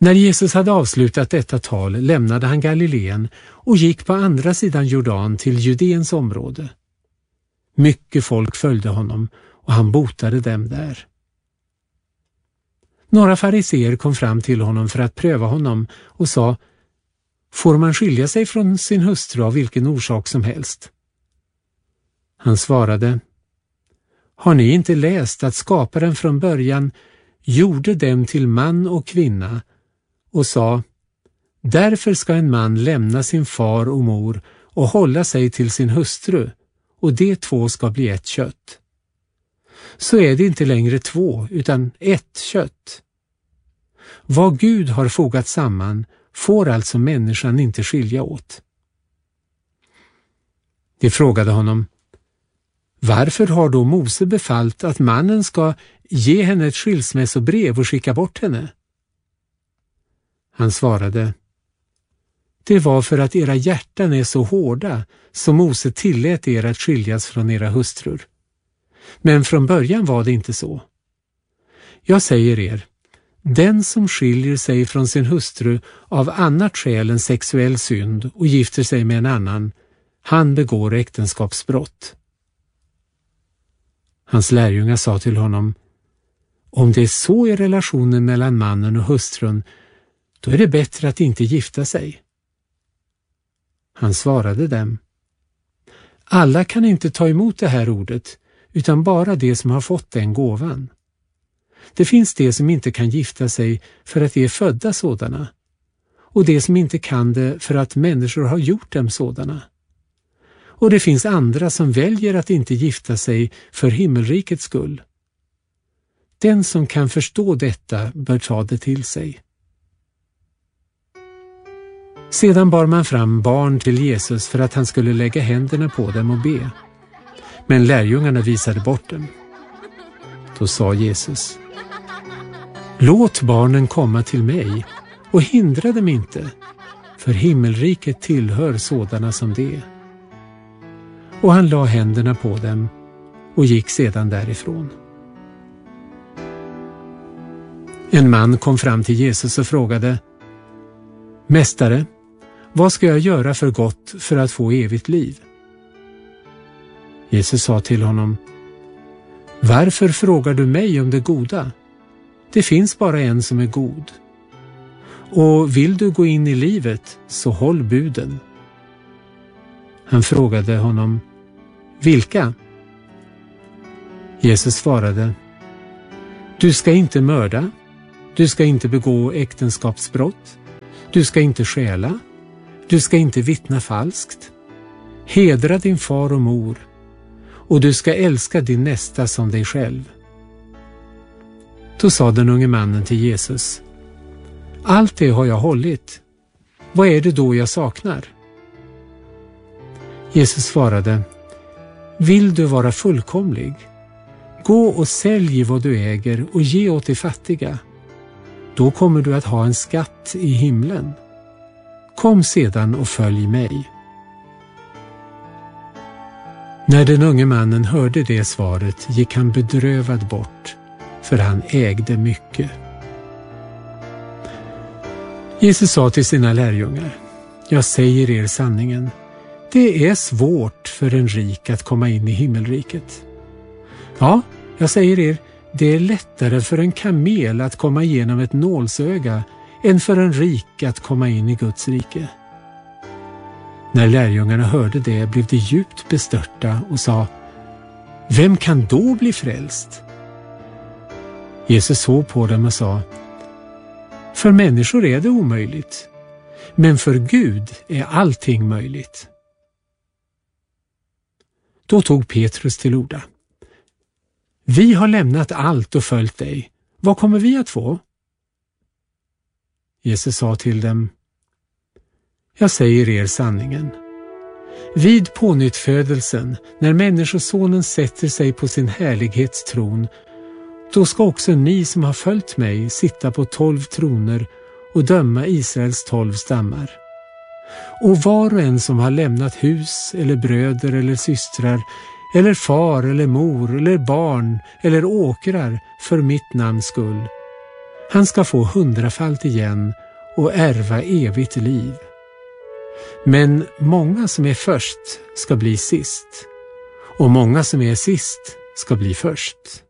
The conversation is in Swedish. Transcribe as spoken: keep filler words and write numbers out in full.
När Jesus hade avslutat detta tal lämnade han Galileen och gick på andra sidan Jordan till Judeens område. Mycket folk följde honom och han botade dem där. Några fariseer kom fram till honom för att pröva honom och sa: får man skilja sig från sin hustru av vilken orsak som helst? Han svarade: har ni inte läst att skaparen från början gjorde dem till man och kvinna och sa: därför ska en man lämna sin far och mor och hålla sig till sin hustru, och de två ska bli ett kött. Så är det inte längre två utan ett kött. Vad Gud har fogat samman får alltså människan inte skilja åt. De frågade honom: varför har då Mose befallt att mannen ska ge henne ett skilsmässobrev och skicka bort henne? Han svarade: det var för att era hjärtan är så hårda som Mose tillät er att skiljas från era hustrur. Men från början var det inte så. Jag säger er, den som skiljer sig från sin hustru av annat skäl än sexuell synd och gifter sig med en annan, han begår äktenskapsbrott. Hans lärjungar sa till honom: om det är så i relationen mellan mannen och hustrun, då är det bättre att inte gifta sig. Han svarade dem: alla kan inte ta emot det här ordet, utan bara de som har fått den gåvan. Det finns de som inte kan gifta sig för att de är födda sådana, och de som inte kan det för att människor har gjort dem sådana. Och det finns andra som väljer att inte gifta sig för himmelrikets skull. Den som kan förstå detta bör ta det till sig. Sedan bar man fram barn till Jesus för att han skulle lägga händerna på dem och be. Men lärjungarna visade bort dem. Då sa Jesus: låt barnen komma till mig och hindra dem inte, för himmelriket tillhör sådana som det. Och han la händerna på dem och gick sedan därifrån. En man kom fram till Jesus och frågade: mästare, vad ska jag göra för gott för att få evigt liv? Jesus sa till honom: varför frågar du mig om det goda? Det finns bara en som är god. Och vill du gå in i livet, så håll buden. Han frågade honom: vilka? Jesus svarade: du ska inte mörda, du ska inte begå äktenskapsbrott, du ska inte stjäla, du ska inte vittna falskt, hedra din far och mor, och du ska älska din nästa som dig själv. Då sa den unge mannen till Jesus: allt det har jag hållit. Vad är det då jag saknar? Jesus svarade: vill du vara fullkomlig? Gå och sälj vad du äger och ge åt de fattiga. Då kommer du att ha en skatt i himlen. Kom sedan och följ mig. När den unge mannen hörde det svaret gick han bedrövad bort, för han ägde mycket. Jesus sa till sina lärjungar: jag säger er sanningen, det är svårt för en rik att komma in i himmelriket. Ja, jag säger er, det är lättare för en kamel att komma igenom ett nålsöga än för en rik att komma in i Guds rike. När lärjungarna hörde det blev de djupt bestörta och sa: vem kan då bli frälst? Jesus såg på dem och sa: för människor är det omöjligt, men för Gud är allting möjligt. Då tog Petrus till orda: vi har lämnat allt och följt dig. Vad kommer vi att få? Jesus sa till dem: jag säger er sanningen. Vid pånyttfödelsen, när människosonen sätter sig på sin härlighetstron, då ska också ni som har följt mig sitta på tolv troner och döma Israels tolv stammar. Och var och en som har lämnat hus eller bröder eller systrar eller far eller mor eller barn eller åkrar för mitt namns skull, Han ska få hundrafalt igen och ärva evigt liv. Men många som är först ska bli sist, och många som är sist ska bli först.